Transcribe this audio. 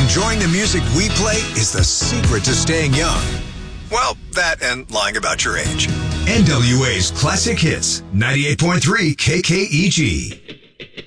enjoying the music we play is the secret to staying young. Well, that and lying about your age. NWA's Classic Hits, 98.3 KKEG.